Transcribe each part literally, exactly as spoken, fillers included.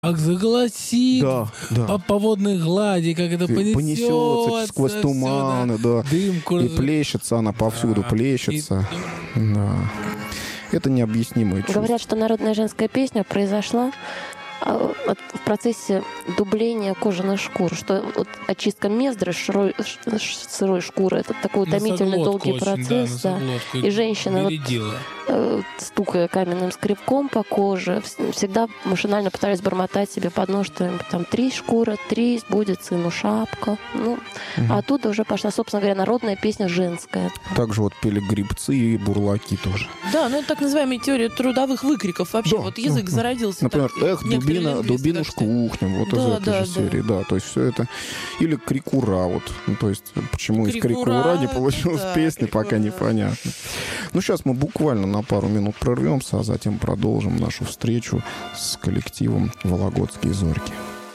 Как заголосит да, да. по, по водной глади, как это понесется, понесется сквозь туманы, да. Дымку. И плещется она повсюду, да. плещется. И... Да. Это необъяснимое чувство. Говорят, что народная женская песня произошла в процессе дубления кожаных шкур, что вот очистка мездры сырой, сырой шкуры, это такой утомительный долгий очень, процесс, да, да. И женщина, вот, стукая каменным скребком по коже, всегда машинально пытались бормотать себе под нос что-нибудь там: три шкура, три, будет сыну шапка. Ну, угу. А оттуда уже пошла, собственно говоря, народная песня женская. Также вот пели гребцы и бурлаки тоже. Да, ну это так называемая теория трудовых выкриков. Вообще, да, вот язык да, зародился. Например, так, эх, дубина, дубинушку ухнем, вот да, из этой да, же да. серии, да, то есть все это, или крикура, вот, ну, то есть почему крикура, из крикура не получилась да, песня, крикура. Пока непонятно. Ну, сейчас мы буквально на пару минут прорвемся, а затем продолжим нашу встречу с коллективом «Вологодские зорьки».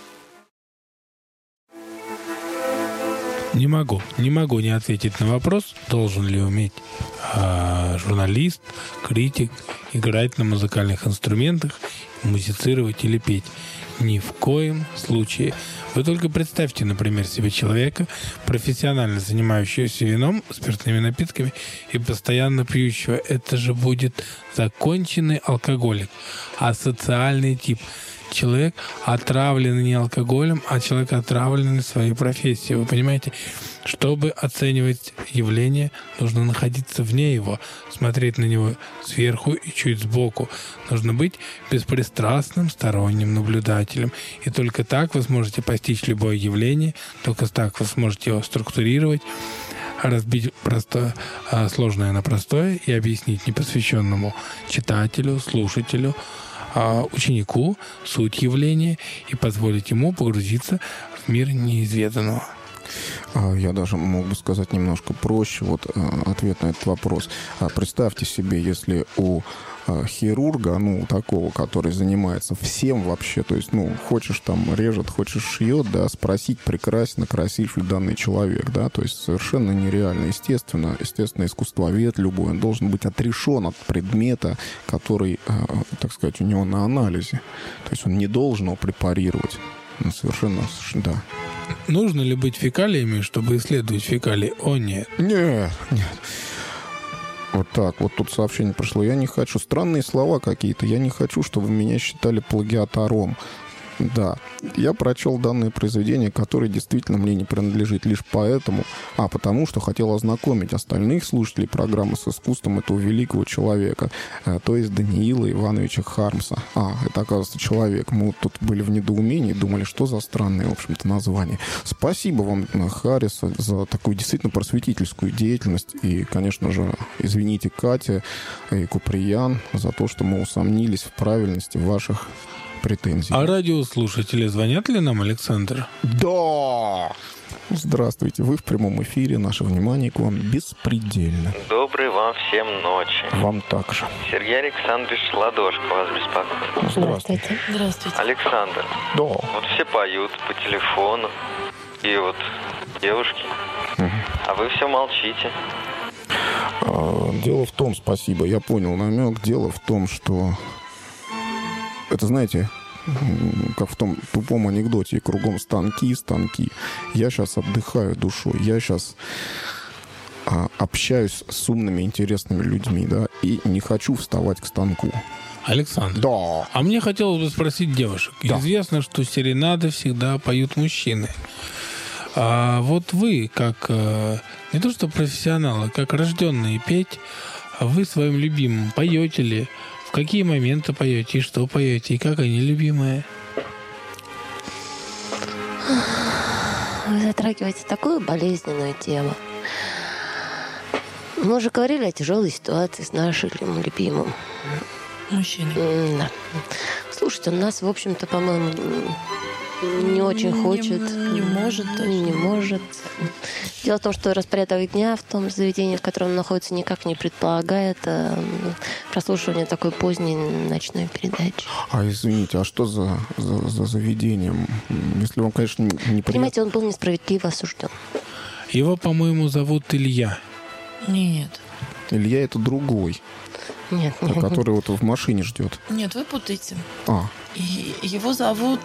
Не могу, не могу не ответить на вопрос, должен ли уметь э, журналист, критик играть на музыкальных инструментах, музицировать или петь. Ни в коем случае. Вы только представьте, например, себе человека, профессионально занимающегося вином, спиртными напитками и постоянно пьющего. Это же будет законченный алкоголик, асоциальный тип. Человек отравленный не алкоголем, а человек отравленный своей профессией. Вы понимаете? Чтобы оценивать явление, нужно находиться вне его, смотреть на него сверху и чуть сбоку. Нужно быть беспристрастным сторонним наблюдателем. И только так вы сможете постичь любое явление, только так вы сможете его структурировать, разбить простое, сложное на простое и объяснить непосвященному читателю, слушателю, ученику суть явления и позволить ему погрузиться в мир неизведанного. Я даже мог бы сказать немножко проще вот ответ на этот вопрос. Представьте себе, если у хирурга, ну, такого, который занимается всем вообще, то есть, ну, хочешь там режет, хочешь шьет, да, спросить, прекрасно, красив ли данный человек, да, то есть совершенно нереально. Естественно, естественно, искусствовед любой, он должен быть отрешен от предмета, который, так сказать, у него на анализе. То есть он не должен его препарировать. Ну, совершенно, да. Нужно ли быть фекалиями, чтобы исследовать фекалии? О, нет. Нет, нет. Вот так, вот тут сообщение пришло. Я не хочу, странные слова какие-то, я не хочу, чтобы меня считали плагиатором. Да, я прочел данное произведение, которое действительно мне не принадлежит лишь поэтому, а потому что хотел ознакомить остальных слушателей программы с искусством этого великого человека, то есть Даниила Ивановича Хармса. А, это, оказывается, человек. Мы вот тут были в недоумении, думали, что за странное, в общем-то, название. Спасибо вам, Харрис, за такую действительно просветительскую деятельность. И, конечно же, извините, Катя и Куприян, за то, что мы усомнились в правильности ваших претензий. А радиослушатели звонят ли нам, Александр? Да! Здравствуйте, вы в прямом эфире. Наше внимание к вам беспредельно. Доброй вам всем ночи. Вам также. Сергей Александрович Ладошко вас беспокоит. Здравствуйте. Здравствуйте. Александр. Да. Вот все поют по телефону. И вот девушки. Угу. А вы все молчите. Дело в том, спасибо, я понял намек. Дело в том, что... Это, знаете, как в том тупом анекдоте, кругом станки, станки. Я сейчас отдыхаю душой, я сейчас а, общаюсь с умными, интересными людьми, да, и не хочу вставать к станку. Александр, да. А мне хотелось бы спросить девушек. Да. Известно, что серенады всегда поют мужчины. А вот вы, как не то что профессионалы, как рожденные петь, вы своим любимым поете ли? В какие моменты поете, и что поете, и как они любимые? Вы затрагиваете такую болезненную тему. Мы уже говорили о тяжелой ситуации с нашим любимым мужчиной. Да. Слушайте, он нас, в общем-то, по-моему, не очень не, хочет. Не может. Точно. Не может. Дело в том, что распорядок дня в том заведении, в котором он находится, никак не предполагает э, прослушивание такой поздней ночной передачи. А извините, а что за, за, за заведение? Если вам, конечно, не неприятно... Понимаете, он был несправедливо осужден. Его, по-моему, зовут Илья. Нет. Илья — это другой. Нет, нет. Который вот в машине ждет. Нет, вы путаете. А. И его зовут